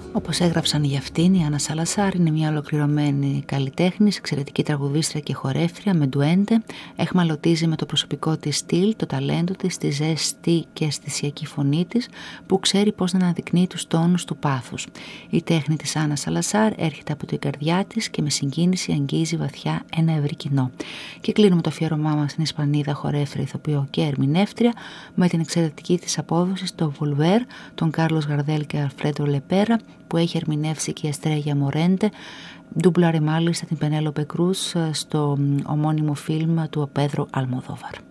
Όπως έγραψαν για αυτήν, η Άννα Σαλασάρ είναι μια ολοκληρωμένη καλλιτέχνης, εξαιρετική τραγουδίστρια και χορεύτρια με ντουέντε. Εχμαλωτίζει με το προσωπικό της στυλ, το ταλέντο της, τη ζέστη και αισθησιακή φωνή της, που ξέρει πώς να αναδεικνύει τους τόνους του πάθους. Η τέχνη της Άννα Σαλασάρ έρχεται από την καρδιά της και με συγκίνηση αγγίζει βαθιά ένα ευρύ κοινό. Και κλείνουμε το αφιέρωμά μας στην Ισπανίδα χορεύτρια, ηθοποιό και ερμηνεύτρια με την εξαιρετική της απόδοση στο Volver, τον Κάρλος Γαρδέλ και Αλφρέντο Λεπέρα, που έχει ερμηνεύσει και η Εστρέγια Μορέντε, ντούμπλαρε μάλιστα την Πενέλοπε Κρούς στο ομώνυμο φιλμ του Πέδρο Αλμοδόβαρ.